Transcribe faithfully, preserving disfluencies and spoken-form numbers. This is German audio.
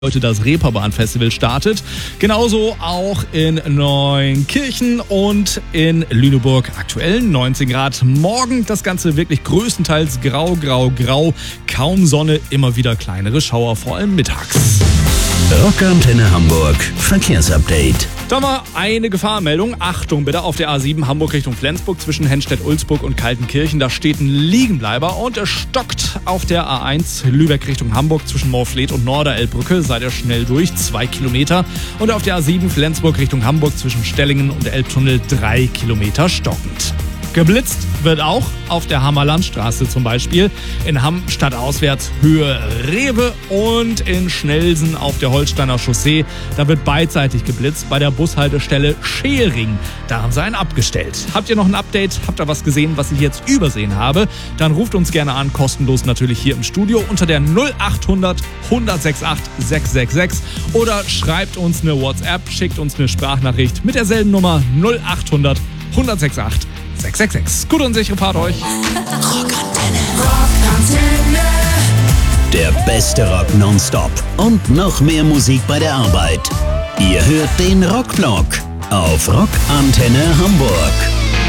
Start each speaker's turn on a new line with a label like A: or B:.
A: Heute das Reeperbahn-Festival startet. Genauso auch in Neunkirchen und in Lüneburg aktuell neunzehn Grad. Morgen das Ganze wirklich größtenteils grau, grau, grau. Kaum Sonne, immer wieder kleinere Schauer, vor allem mittags.
B: Rockantenne Hamburg Verkehrsupdate.
A: Da war eine Gefahrmeldung. Achtung bitte auf der A sieben Hamburg Richtung Flensburg zwischen Henstedt-Ulzburg und Kaltenkirchen. Da steht ein Liegenbleiber und es stockt auf der A eins Lübeck Richtung Hamburg zwischen Morfleet und Norderelbbrücke. Seid ihr schnell durch, zwei Kilometer. Und auf der A sieben Flensburg Richtung Hamburg zwischen Stellingen und Elbtunnel drei Kilometer stockend. Geblitzt wird auch auf der Hammerlandstraße zum Beispiel. In Hamm stadtauswärts Höhe Rewe und in Schnelsen auf der Holsteiner Chaussee. Da wird beidseitig geblitzt bei der Bushaltestelle Schering. Da haben sie einen abgestellt. Habt ihr noch ein Update? Habt ihr was gesehen, was ich jetzt übersehen habe? Dann ruft uns gerne an, kostenlos natürlich hier im Studio unter der null achthundert hundertsechsundachtzig sechshundertsechsunddsechzig oder schreibt uns eine WhatsApp, schickt uns eine Sprachnachricht mit derselben Nummer null achthundert hundertsechsundachtzig sechshundertsechsunddsechzig. Gut und sichere Fahrt euch.
B: Rockantenne. Rockantenne. Der beste Rock nonstop und noch mehr Musik bei der Arbeit. Ihr hört den Rockblock auf Rockantenne Hamburg.